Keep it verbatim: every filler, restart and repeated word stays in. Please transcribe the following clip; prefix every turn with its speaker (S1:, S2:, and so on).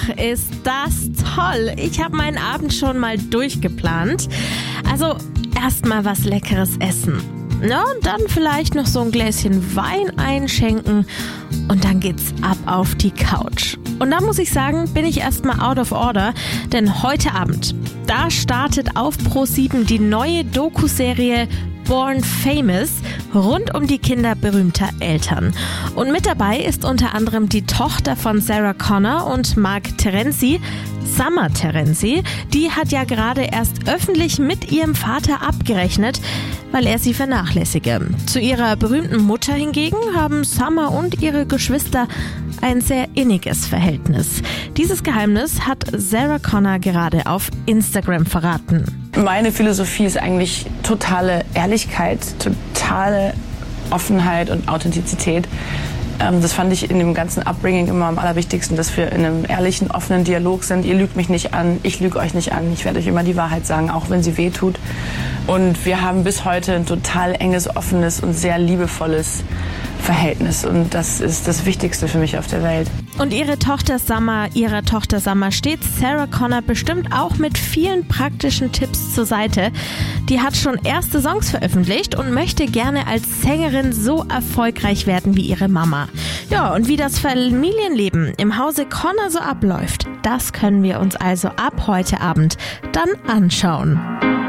S1: ist das toll. Ich habe meinen Abend schon mal durchgeplant. Also erstmal was Leckeres essen. Ja, und dann vielleicht noch so ein Gläschen Wein einschenken und dann geht's ab auf die Couch. Und da muss ich sagen, bin ich erstmal out of order, denn heute Abend, da startet auf Pro sieben die neue Doku-Serie Born Famous rund um die Kinder berühmter Eltern. Und mit dabei ist unter anderem die Tochter von Sarah Connor und Mark Terenzi, Summer Terenzi. Die hat ja gerade erst öffentlich mit ihrem Vater abgerechnet, weil er sie vernachlässige. Zu ihrer berühmten Mutter hingegen haben Summer und ihre Geschwister ein sehr inniges Verhältnis. Dieses Geheimnis hat Sarah Connor gerade auf Instagram verraten.
S2: Meine Philosophie ist eigentlich totale Ehrlichkeit, totale Offenheit und Authentizität. Das fand ich in dem ganzen Upbringing immer am allerwichtigsten, dass wir in einem ehrlichen, offenen Dialog sind. Ihr lügt mich nicht an, ich lüge euch nicht an. Ich werde euch immer die Wahrheit sagen, auch wenn sie weh tut. Und wir haben bis heute ein total enges, offenes und sehr liebevolles Verhältnis. Und das ist das Wichtigste für mich auf der Welt.
S1: Und ihre Tochter Summer, ihrer Tochter Summer steht Sarah Connor bestimmt auch mit vielen praktischen Tipps zur Seite. Die hat schon erste Songs veröffentlicht und möchte gerne als Sängerin so erfolgreich werden wie ihre Mama. Ja, und wie das Familienleben im Hause Connor so abläuft, das können wir uns also ab heute Abend dann anschauen.